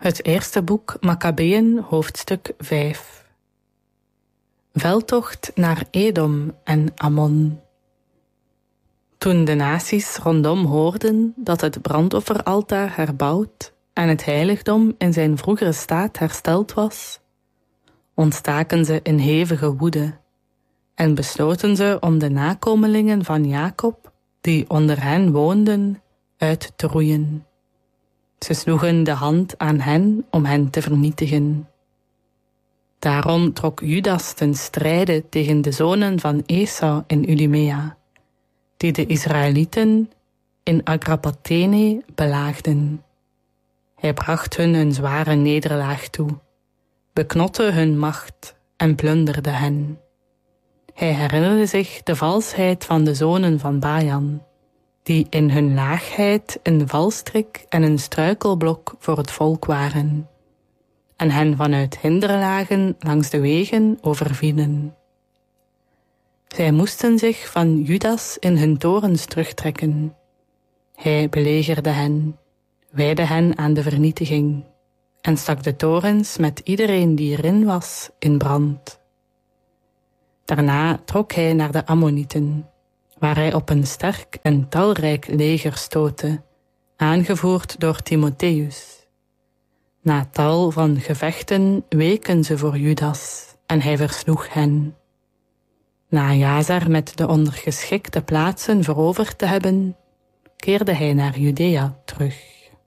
Het eerste boek Makkabeeën, hoofdstuk 5. Veldtocht naar Edom en Ammon. Toen de naties rondom hoorden dat het brandofferaltaar herbouwd en het heiligdom in zijn vroegere staat hersteld was, ontstaken ze in hevige woede en besloten ze om de nakomelingen van Jacob, die onder hen woonden, uit te roeien. Ze sloegen de hand aan hen om hen te vernietigen. Daarom trok Judas ten strijde tegen de zonen van Esau in Idumea, die de Israëlieten in Agrapatene belaagden. Hij bracht hun een zware nederlaag toe, beknotte hun macht en plunderde hen. Hij herinnerde zich de valsheid van de zonen van Bajan, die in hun laagheid een valstrik en een struikelblok voor het volk waren, en hen vanuit hinderlagen langs de wegen overvielen. Zij moesten zich van Judas in hun torens terugtrekken. Hij belegerde hen, wijdde hen aan de vernietiging en stak de torens met iedereen die erin was in brand. Daarna trok hij naar de Ammonieten, waar hij op een sterk en talrijk leger stootte, aangevoerd door Timotheus. Na tal van gevechten weken ze voor Judas en hij versloeg hen. Na Jazer met de ondergeschikte plaatsen veroverd te hebben, keerde hij naar Judea terug.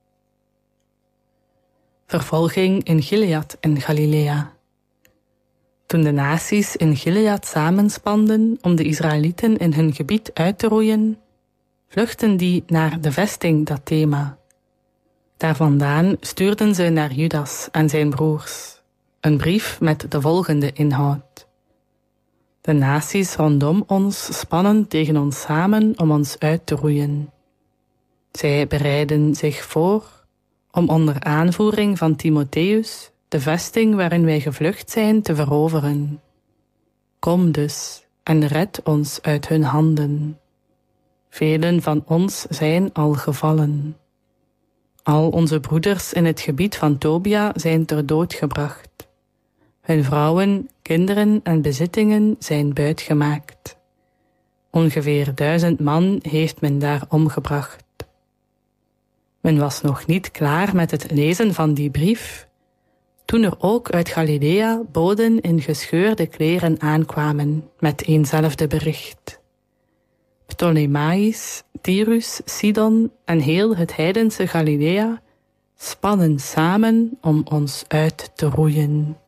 Vervolging in Gilead en Galilea. Toen de naties in Gilead samenspanden om de Israëlieten in hun gebied uit te roeien, vluchtten die naar de vesting Dathema. Daar vandaan stuurden ze naar Judas en zijn broers een brief met de volgende inhoud: De naties rondom ons spannen tegen ons samen om ons uit te roeien. Zij bereiden zich voor om onder aanvoering van Timotheus de vesting waarin wij gevlucht zijn te veroveren. Kom dus en red ons uit hun handen. Velen van ons zijn al gevallen. Al onze broeders in het gebied van Tobia zijn ter dood gebracht. Hun vrouwen, kinderen en bezittingen zijn buitgemaakt. Ongeveer 1000 man heeft men daar omgebracht. Men was nog niet klaar met het lezen van die brief, toen er ook uit Galilea boden in gescheurde kleren aankwamen met eenzelfde bericht. Ptolemaïs, Tyrus, Sidon en heel het heidense Galilea spannen samen om ons uit te roeien.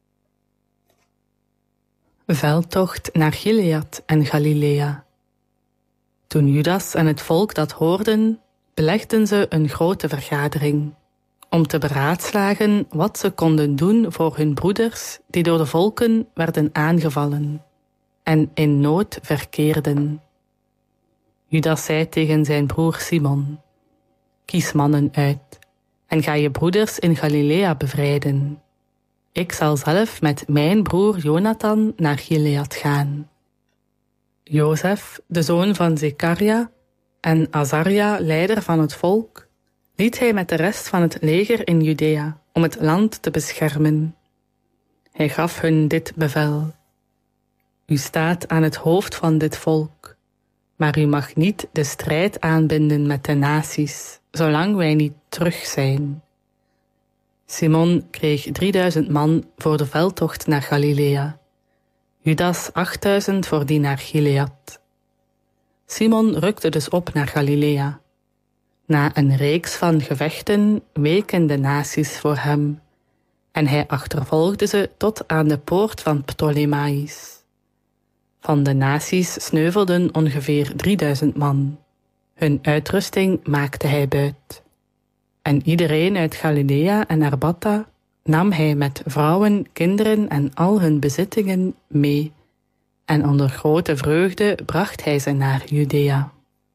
Veldtocht naar Gilead en Galilea. Toen Judas en het volk dat hoorden, belegden ze een grote vergadering om te beraadslagen wat ze konden doen voor hun broeders die door de volken werden aangevallen en in nood verkeerden. Judas zei tegen zijn broer Simon: Kies mannen uit en ga je broeders in Galilea bevrijden. Ik zal zelf met mijn broer Jonathan naar Gilead gaan. Jozef, de zoon van Zekaria, en Azaria, leider van het volk, liet hij met de rest van het leger in Judea om het land te beschermen. Hij gaf hun dit bevel: U staat aan het hoofd van dit volk, maar u mag niet de strijd aanbinden met de naties, zolang wij niet terug zijn. Simon kreeg 3000 man voor de veldtocht naar Galilea, Judas 8000 voor die naar Gilead. Simon rukte dus op naar Galilea. Na een reeks van gevechten weken de naties voor hem, en hij achtervolgde ze tot aan de poort van Ptolemaïs. Van de naties sneuvelden ongeveer 3000 man. Hun uitrusting maakte hij buit. En iedereen uit Galilea en Arbatha nam hij met vrouwen, kinderen en al hun bezittingen mee, en onder grote vreugde bracht hij ze naar Judea.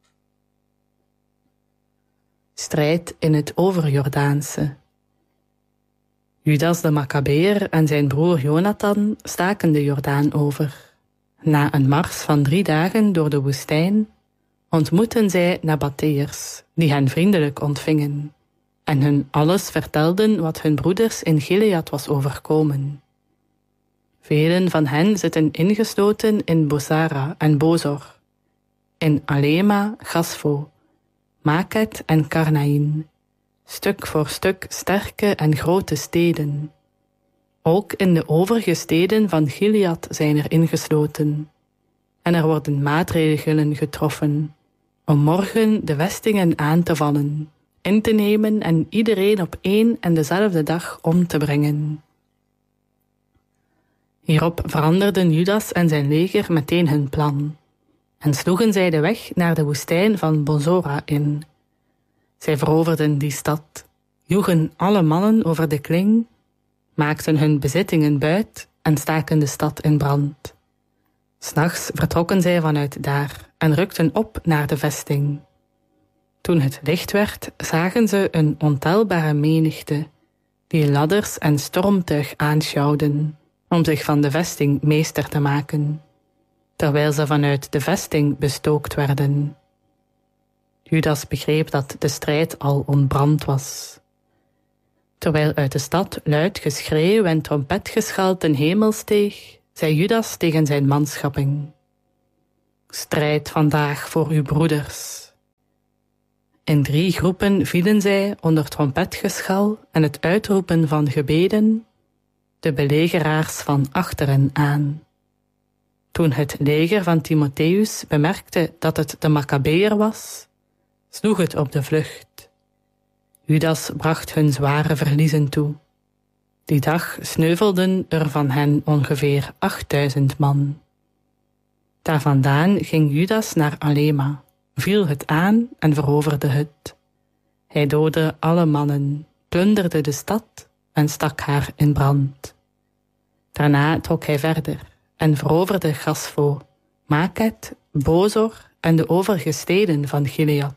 Strijd in het overjordaanse. Judas de Makkabeër en zijn broer Jonathan staken de Jordaan over. Na een mars van 3 dagen door de woestijn ontmoetten zij Nabateërs, die hen vriendelijk ontvingen en hun alles vertelden wat hun broeders in Gilead was overkomen. Velen van hen zitten ingesloten in Bozara en Bozor, in Alema, Gasfo, Maket en Karnaïn, stuk voor stuk sterke en grote steden. Ook in de overige steden van Gilead zijn er ingesloten. En er worden maatregelen getroffen om morgen de vestingen aan te vallen, in te nemen en iedereen op één en dezelfde dag om te brengen. Hierop veranderden Judas en zijn leger meteen hun plan en sloegen zij de weg naar de woestijn van Bozora in. Zij veroverden die stad, joegen alle mannen over de kling, maakten hun bezittingen buit en staken de stad in brand. 's Nachts vertrokken zij vanuit daar en rukten op naar de vesting. Toen het licht werd, zagen ze een ontelbare menigte, die ladders en stormtuig aanschouwden, om zich van de vesting meester te maken, terwijl ze vanuit de vesting bestookt werden. Judas begreep dat de strijd al ontbrand was. Terwijl uit de stad luid geschreeuw en trompetgeschal ten hemel steeg, zei Judas tegen zijn manschapping: strijd vandaag voor uw broeders. In 3 groepen vielen zij onder trompetgeschal en het uitroepen van gebeden de belegeraars van achteren aan. Toen het leger van Timotheus bemerkte dat het de Makkabeër was, sloeg het op de vlucht. Judas bracht hun zware verliezen toe. Die dag sneuvelden er van hen ongeveer 8000 man. Daar vandaan ging Judas naar Alema, viel het aan en veroverde het. Hij doodde alle mannen, plunderde de stad en stak haar in brand. Daarna trok hij verder en veroverde Gasfo, Maket, Bozor en de overige steden van Gilead.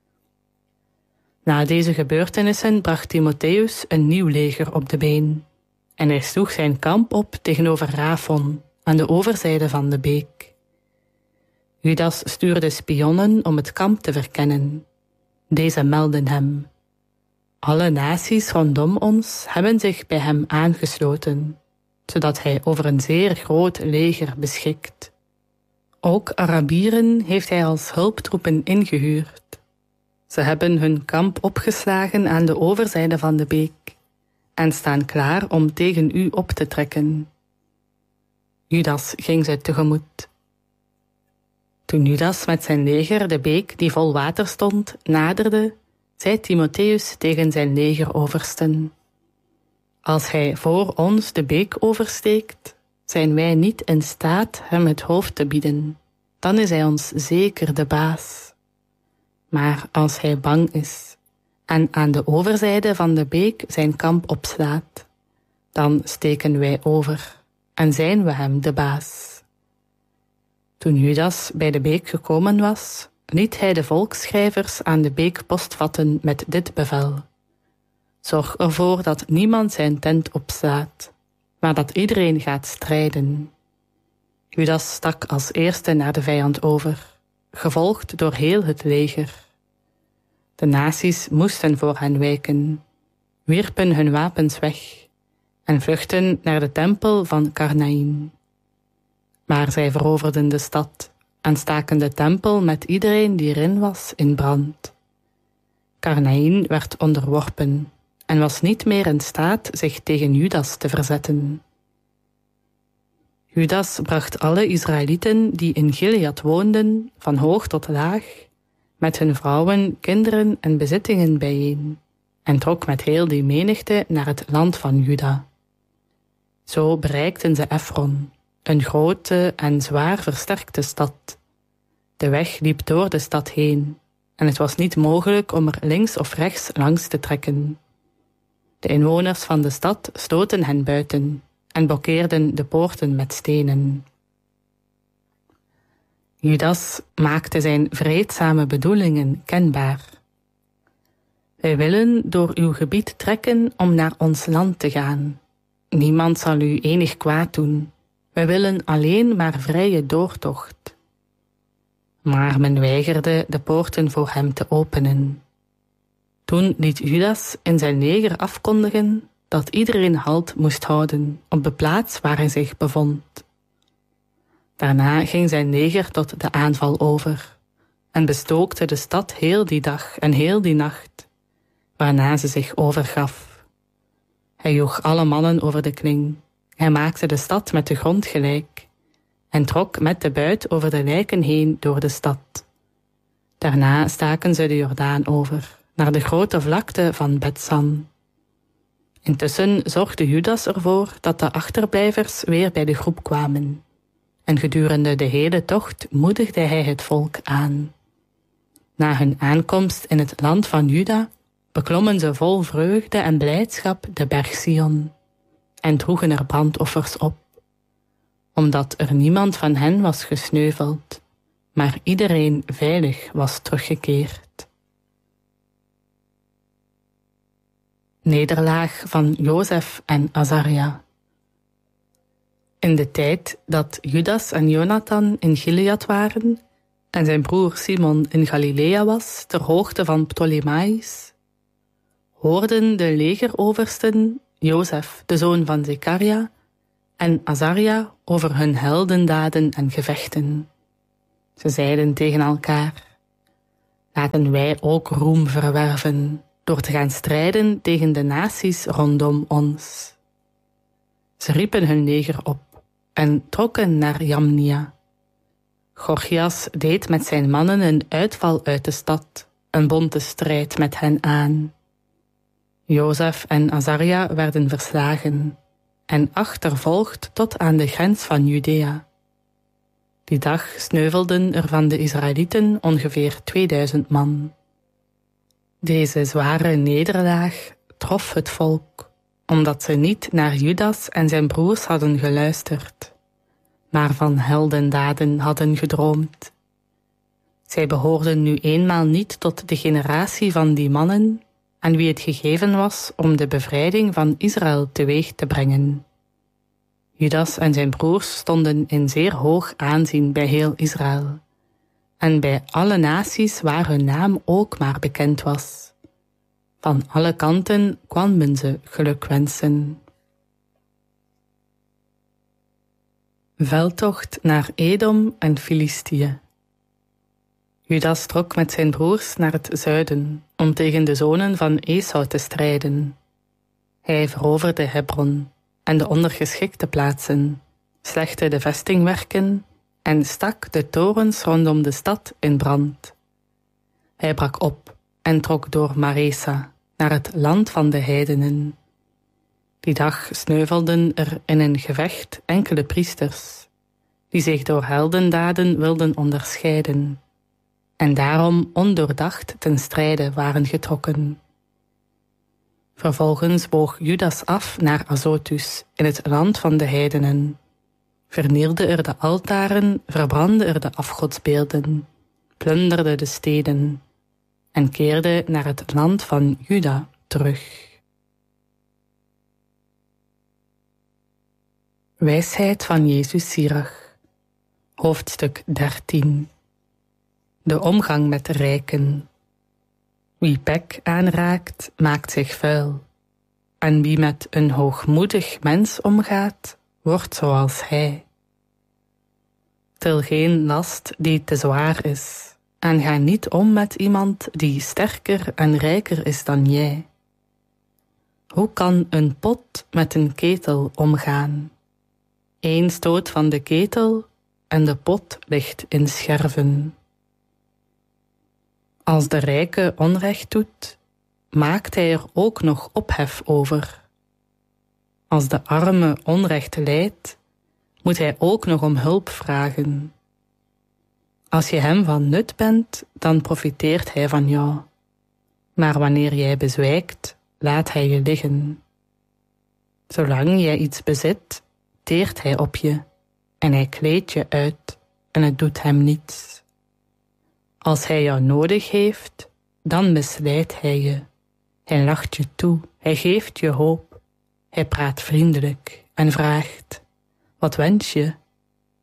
Na deze gebeurtenissen bracht Timotheus een nieuw leger op de been en hij sloeg zijn kamp op tegenover Rafon aan de overzijde van de beek. Judas stuurde spionnen om het kamp te verkennen. Deze meldden hem: alle naties rondom ons hebben zich bij hem aangesloten, zodat hij over een zeer groot leger beschikt. Ook Arabieren heeft hij als hulptroepen ingehuurd. Ze hebben hun kamp opgeslagen aan de overzijde van de beek en staan klaar om tegen u op te trekken. Judas ging ze tegemoet. Toen Judas met zijn leger de beek die vol water stond naderde, zei Timotheus tegen zijn legeroversten: als hij voor ons de beek oversteekt, zijn wij niet in staat hem het hoofd te bieden. Dan is hij ons zeker de baas. Maar als hij bang is en aan de overzijde van de beek zijn kamp opslaat, dan steken wij over en zijn we hem de baas. Toen Judas bij de beek gekomen was, liet hij de volksschrijvers aan de beek postvatten met dit bevel: zorg ervoor dat niemand zijn tent opslaat, maar dat iedereen gaat strijden. Judas stak als eerste naar de vijand over, gevolgd door heel het leger. De naties moesten voor hen wijken, wierpen hun wapens weg en vluchtten naar de tempel van Karnaïn. Maar zij veroverden de stad en staken de tempel met iedereen die erin was in brand. Karnaïn werd onderworpen en was niet meer in staat zich tegen Judas te verzetten. Judas bracht alle Israëlieten die in Gilead woonden, van hoog tot laag, met hun vrouwen, kinderen en bezittingen bijeen, en trok met heel die menigte naar het land van Juda. Zo bereikten ze Efron, een grote en zwaar versterkte stad. De weg liep door de stad heen, en het was niet mogelijk om er links of rechts langs te trekken. De inwoners van de stad stoten hen buiten en blokkeerden de poorten met stenen. Judas maakte zijn vreedzame bedoelingen kenbaar. Wij willen door uw gebied trekken om naar ons land te gaan. Niemand zal u enig kwaad doen. Wij willen alleen maar vrije doortocht. Maar men weigerde de poorten voor hem te openen. Toen liet Judas in zijn leger afkondigen dat iedereen halt moest houden op de plaats waar hij zich bevond. Daarna ging zijn leger tot de aanval over en bestookte de stad heel die dag en heel die nacht, waarna ze zich overgaf. Hij joeg alle mannen over de kling. Hij maakte de stad met de grond gelijk en trok met de buit over de lijken heen door de stad. Daarna staken ze de Jordaan over, naar de grote vlakte van Betsan. Intussen zorgde Judas ervoor dat de achterblijvers weer bij de groep kwamen. En gedurende de hele tocht moedigde hij het volk aan. Na hun aankomst in het land van Juda beklommen ze vol vreugde en blijdschap de berg Sion en droegen er brandoffers op, omdat er niemand van hen was gesneuveld, maar iedereen veilig was teruggekeerd. Nederlaag van Jozef en Azaria. In de tijd dat Judas en Jonathan in Gilead waren en zijn broer Simon in Galilea was, ter hoogte van Ptolemaïs, hoorden de legeroversten Jozef, de zoon van Zekaria, en Azaria over hun heldendaden en gevechten. Ze zeiden tegen elkaar: laten wij ook roem verwerven door te gaan strijden tegen de naties rondom ons. Ze riepen hun leger op en trokken naar Jamnia. Gorgias deed met zijn mannen een uitval uit de stad, een bonte strijd met hen aan. Jozef en Azaria werden verslagen en achtervolgd tot aan de grens van Judea. Die dag sneuvelden er van de Israëlieten ongeveer 2000 man. Deze zware nederlaag trof het volk, omdat ze niet naar Judas en zijn broers hadden geluisterd, maar van heldendaden hadden gedroomd. Zij behoorden nu eenmaal niet tot de generatie van die mannen aan wie het gegeven was om de bevrijding van Israël teweeg te brengen. Judas en zijn broers stonden in zeer hoog aanzien bij heel Israël en bij alle naties waar hun naam ook maar bekend was. Van alle kanten kwamen ze gelukwensen. Veldtocht naar Edom en Filistië. Judas trok met zijn broers naar het zuiden om tegen de zonen van Esau te strijden. Hij veroverde Hebron en de ondergeschikte plaatsen, slechtte de vestingwerken en stak de torens rondom de stad in brand. Hij brak op en trok door Maresa naar het land van de heidenen. Die dag sneuvelden er in een gevecht enkele priesters, die zich door heldendaden wilden onderscheiden en daarom ondoordacht ten strijde waren getrokken. Vervolgens boog Judas af naar Azotus in het land van de heidenen, vernielde er de altaren, verbrandde er de afgodsbeelden, plunderde de steden en keerde naar het land van Juda terug. Wijsheid van Jezus Sirach, hoofdstuk 13. De omgang met de rijken. Wie pek aanraakt, maakt zich vuil. En wie met een hoogmoedig mens omgaat, wordt zoals hij. Til geen last die te zwaar is, en ga niet om met iemand die sterker en rijker is dan jij. Hoe kan een pot met een ketel omgaan? Eén stoot van de ketel en de pot ligt in scherven. Als de rijke onrecht doet, maakt hij er ook nog ophef over. Als de arme onrecht lijdt, moet hij ook nog om hulp vragen. Als je hem van nut bent, dan profiteert hij van jou. Maar wanneer jij bezwijkt, laat hij je liggen. Zolang jij iets bezit, teert hij op je en hij kleedt je uit en het doet hem niets. Als hij jou nodig heeft, dan misleidt hij je. Hij lacht je toe, hij geeft je hoop. Hij praat vriendelijk en vraagt: wat wens je?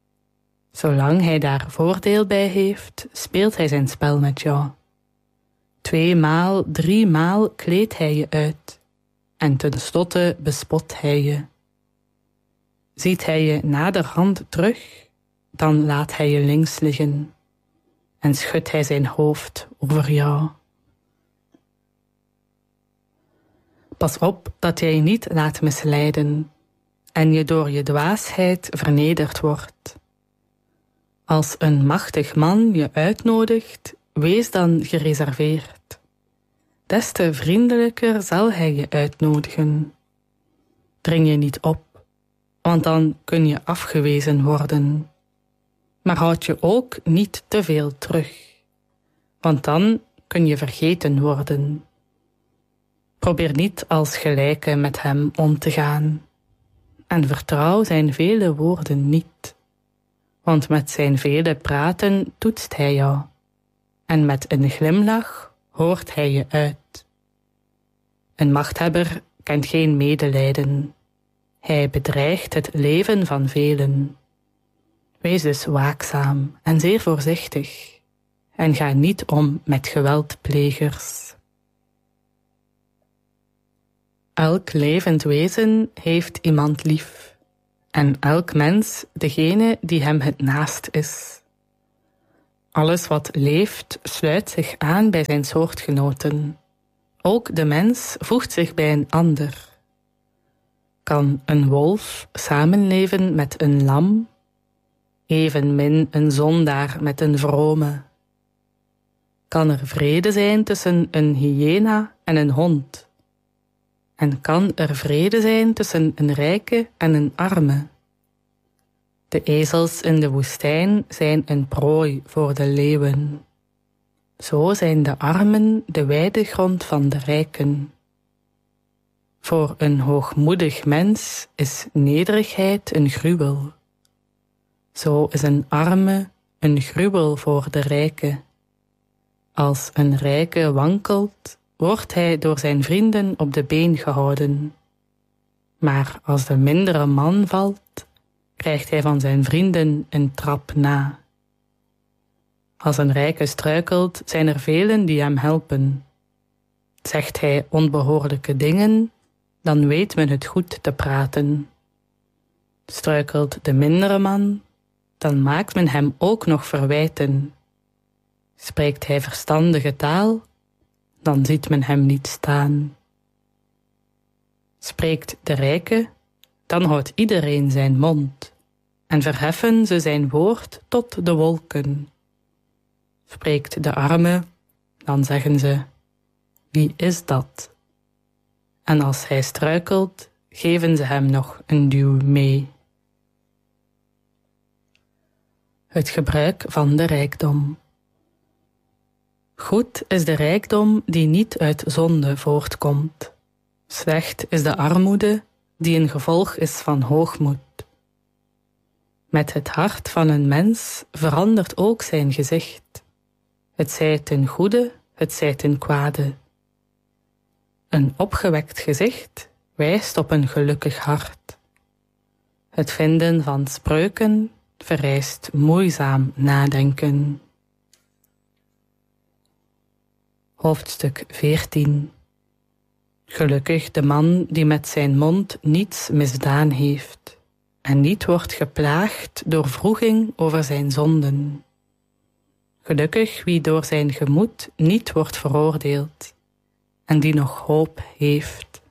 Zolang hij daar voordeel bij heeft, speelt hij zijn spel met jou. 2 maal, 3 maal kleedt hij je uit, en tenslotte bespot hij je. Ziet hij je naderhand terug, dan laat hij je links liggen en schudt hij zijn hoofd over jou. Pas op dat jij je niet laat misleiden en je door je dwaasheid vernederd wordt. Als een machtig man je uitnodigt, wees dan gereserveerd. Des te vriendelijker zal hij je uitnodigen. Dring je niet op, want dan kun je afgewezen worden. Maar houd je ook niet te veel terug, want dan kun je vergeten worden. Probeer niet als gelijke met hem om te gaan. En vertrouw zijn vele woorden niet, want met zijn vele praten toetst hij jou, en met een glimlach hoort hij je uit. Een machthebber kent geen medelijden. Hij bedreigt het leven van velen. Wees dus waakzaam en zeer voorzichtig, en ga niet om met geweldplegers. Elk levend wezen heeft iemand lief, en elk mens degene die hem het naast is. Alles wat leeft sluit zich aan bij zijn soortgenoten. Ook de mens voegt zich bij een ander. Kan een wolf samenleven met een lam? Evenmin een zondaar met een vrome. Kan er vrede zijn tussen een hyena en een hond? En kan er vrede zijn tussen een rijke en een arme? De ezels in de woestijn zijn een prooi voor de leeuwen. Zo zijn de armen de weidegrond van de rijken. Voor een hoogmoedig mens is nederigheid een gruwel. Zo is een arme een gruwel voor de rijke. Als een rijke wankelt, wordt hij door zijn vrienden op de been gehouden. Maar als de mindere man valt, krijgt hij van zijn vrienden een trap na. Als een rijke struikelt, zijn er velen die hem helpen. Zegt hij onbehoorlijke dingen, dan weet men het goed te praten. Struikelt de mindere man, dan maakt men hem ook nog verwijten. Spreekt hij verstandige taal, dan ziet men hem niet staan. Spreekt de rijke, dan houdt iedereen zijn mond, en verheffen ze zijn woord tot de wolken. Spreekt de arme, dan zeggen ze, wie is dat? En als hij struikelt, geven ze hem nog een duw mee. Het gebruik van de rijkdom. Goed is de rijkdom die niet uit zonde voortkomt. Slecht is de armoede die een gevolg is van hoogmoed. Met het hart van een mens verandert ook zijn gezicht. Het zij ten goede, het zij ten kwade. Een opgewekt gezicht wijst op een gelukkig hart. Het vinden van spreuken vereist moeizaam nadenken. Hoofdstuk 14. Gelukkig de man die met zijn mond niets misdaan heeft en niet wordt geplaagd door wroeging over zijn zonden. Gelukkig wie door zijn gemoed niet wordt veroordeeld en die nog hoop heeft.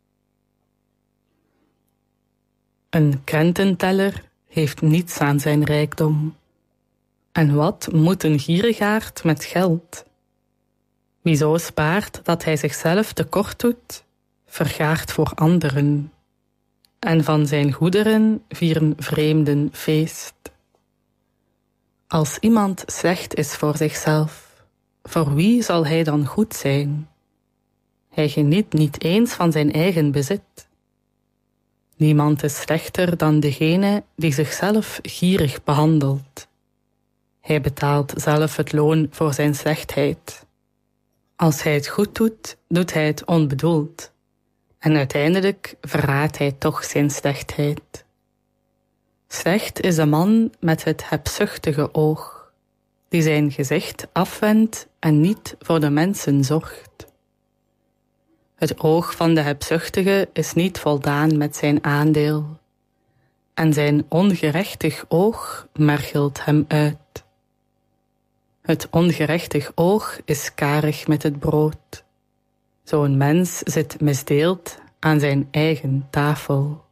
Een krententeller heeft niets aan zijn rijkdom. En wat moet een gierigaard met geld? Wie zo spaart dat hij zichzelf tekort doet, vergaart voor anderen. En van zijn goederen vieren vreemden feest. Als iemand slecht is voor zichzelf, voor wie zal hij dan goed zijn? Hij geniet niet eens van zijn eigen bezit. Niemand is slechter dan degene die zichzelf gierig behandelt. Hij betaalt zelf het loon voor zijn slechtheid. Als hij het goed doet, doet hij het onbedoeld. En uiteindelijk verraadt hij toch zijn slechtheid. Slecht is de man met het hebzuchtige oog. die zijn gezicht afwendt en niet voor de mensen zorgt. Het oog van de hebzuchtige is niet voldaan met zijn aandeel, en zijn ongerechtig oog mergelt hem uit. Het ongerechtig oog is karig met het brood. Zo'n mens zit misdeeld aan zijn eigen tafel.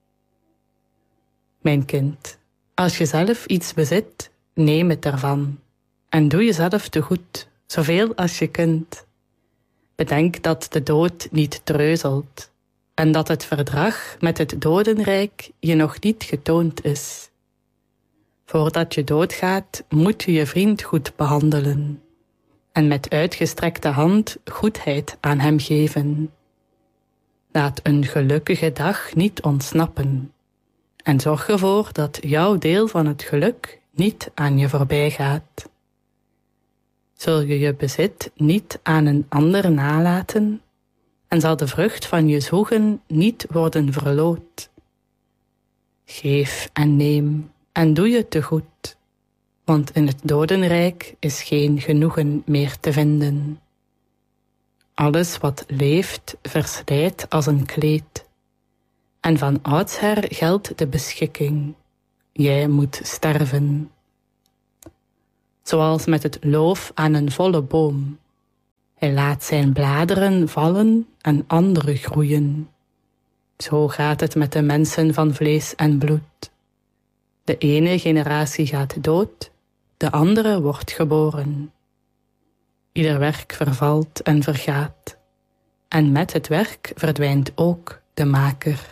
Mijn kind, als je zelf iets bezit, neem het ervan. En doe jezelf te goed, zoveel als je kunt. Bedenk dat de dood niet treuzelt en dat het verdrag met het dodenrijk je nog niet getoond is. Voordat je doodgaat, moet je je vriend goed behandelen en met uitgestrekte hand goedheid aan hem geven. Laat een gelukkige dag niet ontsnappen en zorg ervoor dat jouw deel van het geluk niet aan je voorbij gaat. Zul je je bezit niet aan een ander nalaten en zal de vrucht van je zwoegen niet worden verloot. Geef en neem en doe je te goed, want in het dodenrijk is geen genoegen meer te vinden. Alles wat leeft verslijt als een kleed, en van oudsher geldt de beschikking. Jij moet sterven. Zoals met het loof aan een volle boom. Hij laat zijn bladeren vallen en andere groeien. Zo gaat het met de mensen van vlees en bloed. De ene generatie gaat dood, de andere wordt geboren. Ieder werk vervalt en vergaat, en met het werk verdwijnt ook de maker.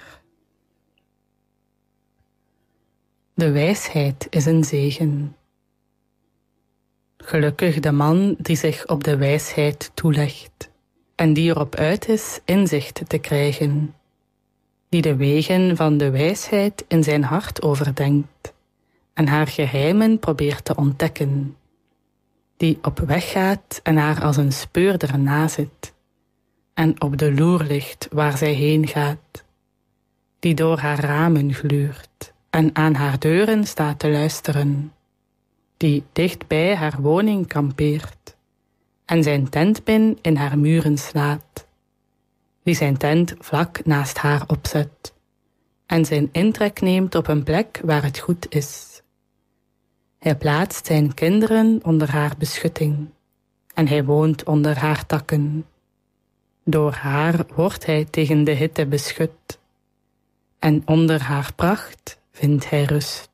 De wijsheid is een zegen. Gelukkig de man die zich op de wijsheid toelegt en die erop uit is inzicht te krijgen, die de wegen van de wijsheid in zijn hart overdenkt en haar geheimen probeert te ontdekken, die op weg gaat en haar als een speurder nazit en op de loer ligt waar zij heen gaat, die door haar ramen gluurt en aan haar deuren staat te luisteren, die dicht bij haar woning kampeert en zijn tentpin in haar muren slaat, die zijn tent vlak naast haar opzet en zijn intrek neemt op een plek waar het goed is. Hij plaatst zijn kinderen onder haar beschutting en hij woont onder haar takken. Door haar wordt hij tegen de hitte beschut en onder haar pracht vindt hij rust.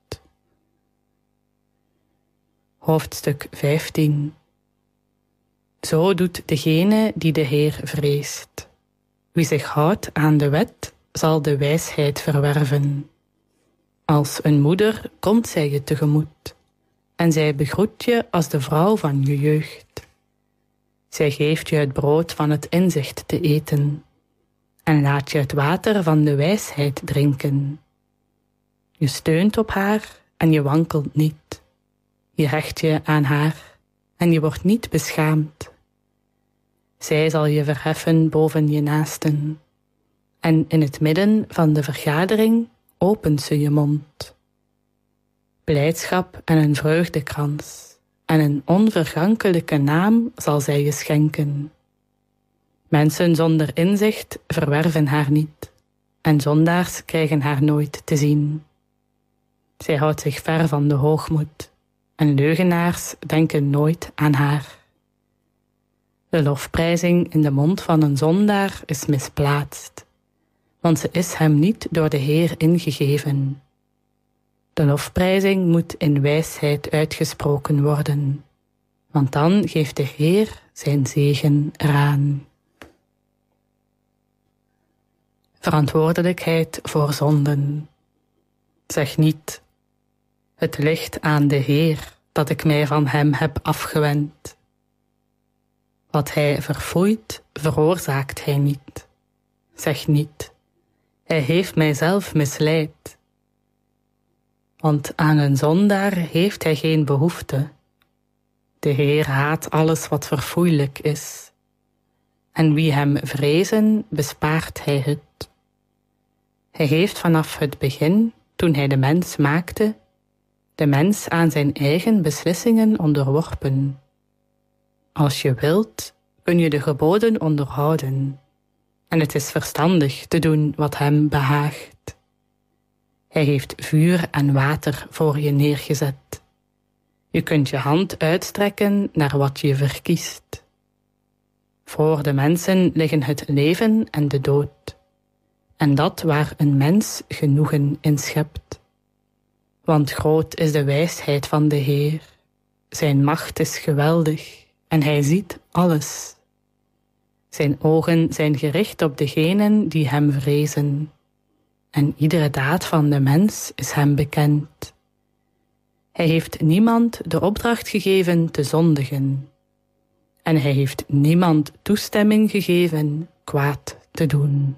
Hoofdstuk 15. Zo doet degene die de Heer vreest. Wie zich houdt aan de wet, zal de wijsheid verwerven. Als een moeder komt zij je tegemoet, en zij begroet je als de vrouw van je jeugd. Zij geeft je het brood van het inzicht te eten, en laat je het water van de wijsheid drinken. Je steunt op haar en je wankelt niet. Je hecht je aan haar en je wordt niet beschaamd. Zij zal je verheffen boven je naasten, en in het midden van de vergadering opent ze je mond. Blijdschap en een vreugdekrans en een onvergankelijke naam zal zij je schenken. Mensen zonder inzicht verwerven haar niet, en zondaars krijgen haar nooit te zien. Zij houdt zich ver van de hoogmoed, en leugenaars denken nooit aan haar. De lofprijzing in de mond van een zondaar is misplaatst, want ze is hem niet door de Heer ingegeven. De lofprijzing moet in wijsheid uitgesproken worden, want dan geeft de Heer zijn zegen eraan. Verantwoordelijkheid voor zonden. Zeg niet: het ligt aan de Heer dat ik mij van hem heb afgewend. Wat hij verfoeit, veroorzaakt hij niet. Zeg niet: hij heeft mij zelf misleid. Want aan een zondaar heeft hij geen behoefte. De Heer haat alles wat verfoeilijk is. En wie hem vrezen, bespaart hij het. Hij heeft vanaf het begin, toen hij de mens maakte, de mens aan zijn eigen beslissingen onderworpen. Als je wilt, kun je de geboden onderhouden, en het is verstandig te doen wat hem behaagt. Hij heeft vuur en water voor je neergezet. Je kunt je hand uitstrekken naar wat je verkiest. Voor de mensen liggen het leven en de dood, en dat waar een mens genoegen in schept. Want groot is de wijsheid van de Heer, zijn macht is geweldig, en hij ziet alles. Zijn ogen zijn gericht op degenen die hem vrezen, en iedere daad van de mens is hem bekend. Hij heeft niemand de opdracht gegeven te zondigen, en hij heeft niemand toestemming gegeven kwaad te doen.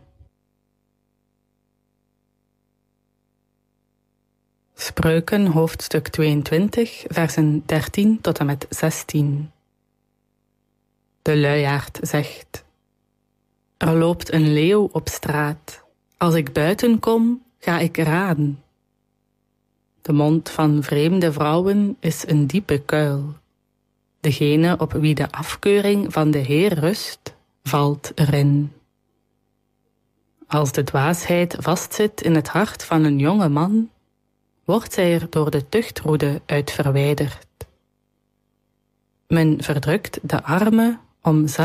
Spreuken hoofdstuk 22, versen 13 tot en met 16. De luiaard zegt: er loopt een leeuw op straat. Als ik buiten kom, ga ik raden. De mond van vreemde vrouwen is een diepe kuil. Degene op wie de afkeuring van de Heer rust, valt erin. Als de dwaasheid vastzit in het hart van een jonge man, wordt zij er door de tuchtroede uit verwijderd. Men verdrukt de arme om